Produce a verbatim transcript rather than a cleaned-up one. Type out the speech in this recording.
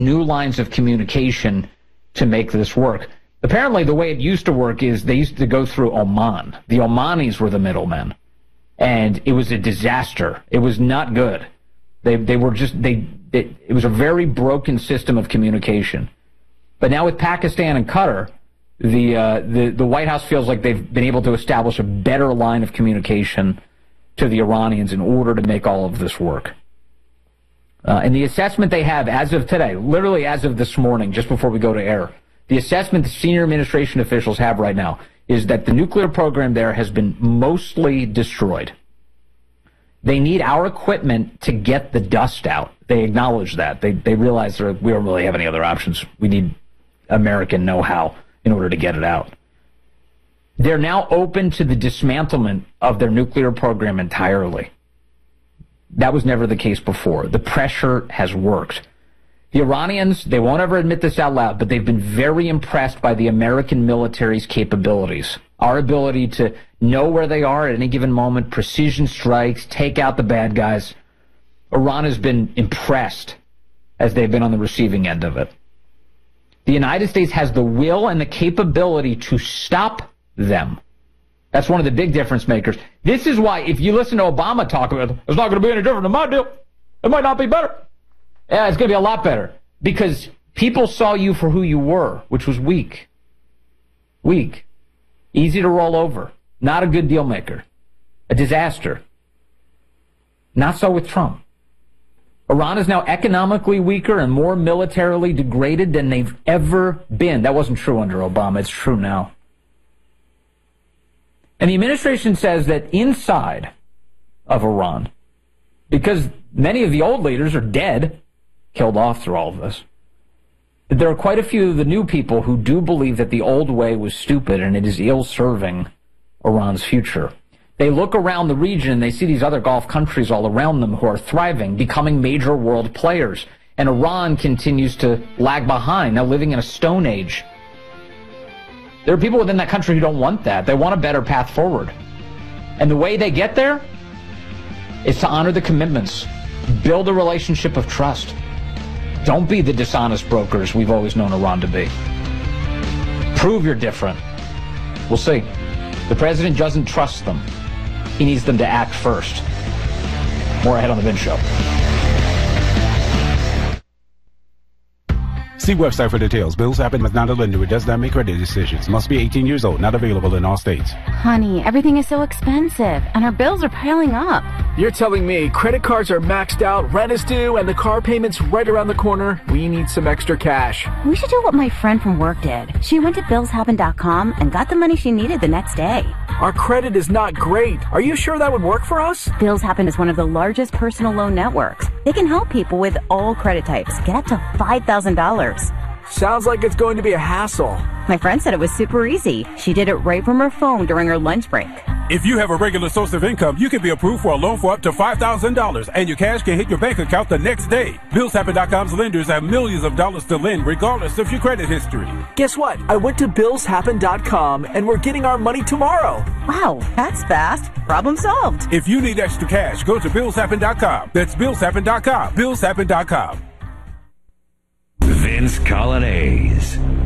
new lines of communication to make this work. Apparently, the way it used to work is they used to go through Oman. The Omanis were the middlemen, and it was a disaster. It was not good. They they were just they, they it was a very broken system of communication. But now with Pakistan and Qatar, the uh, the the White House feels like they've been able to establish a better line of communication to the Iranians in order to make all of this work. Uh, and the assessment they have as of today, literally as of this morning, just before we go to air, the assessment the senior administration officials have right now is that the nuclear program there has been mostly destroyed. They need our equipment to get the dust out. They acknowledge that. They they realize we don't really have any other options. We need American know-how in order to get it out. They're now open to the dismantlement of their nuclear program entirely. That was never the case before. The pressure has worked. The Iranians, they won't ever admit this out loud, but they've been very impressed by the American military's capabilities. Our ability to know where they are at any given moment, precision strikes, take out the bad guys. Iran has been impressed as they've been on the receiving end of it. The United States has the will and the capability to stop them. That's one of the big difference makers. This is why, if you listen to Obama talk about it, it's not going to be any different than my deal. It might not be better. Yeah, it's going to be a lot better. Because people saw you for who you were, which was weak. Weak. Easy to roll over. Not a good deal maker. A disaster. Not so with Trump. Iran is now economically weaker and more militarily degraded than they've ever been. That wasn't true under Obama. It's true now. And the administration says that inside of Iran, because many of the old leaders are dead, killed off through all of this, that there are quite a few of the new people who do believe that the old way was stupid and it is ill-serving Iran's future. They look around the region and they see these other Gulf countries all around them who are thriving, becoming major world players. And Iran continues to lag behind, now living in a stone age. There are people within that country who don't want that. They want a better path forward. And the way they get there is to honor the commitments. Build a relationship of trust. Don't be the dishonest brokers we've always known Iran to be. Prove you're different. We'll see. The president doesn't trust them. He needs them to act first. More ahead on The Vince Show. See website for details. Bills happen with not a lender. It does not make credit decisions. Must be eighteen years old. Not available in all states. Honey, everything is so expensive, and our bills are piling up. You're telling me credit cards are maxed out, rent is due, and the car payment's right around the corner? We need some extra cash. We should do what my friend from work did. She went to bills happen dot com and got the money she needed the next day. Our credit is not great. Are you sure that would work for us? Bills Happen is one of the largest personal loan networks. They can help people with all credit types get up to five thousand dollars. Sounds like it's going to be a hassle. My friend said it was super easy. She did it right from her phone during her lunch break. If you have a regular source of income, you can be approved for a loan for up to five thousand dollars, and your cash can hit your bank account the next day. bills happen dot com's lenders have millions of dollars to lend regardless of your credit history. Guess what? I went to bills happen dot com, and we're getting our money tomorrow. Wow, that's fast. Problem solved. If you need extra cash, go to bills happen dot com. That's bills happen dot com. bills happen dot com. Vince Coglianese.